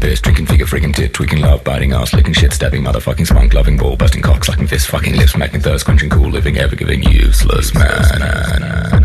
piss, drinking figure, friggin' tit, tweaking love, biting ass, licking shit, stabbing, motherfucking spunk, loving ball, busting cock, sucking fist, fucking lips, making thirst, quenching cool, living, ever giving, useless man.